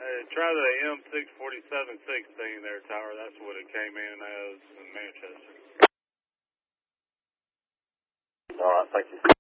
Try the M64716 there, Tower. That's what it came in as in Manchester. All right, thank you.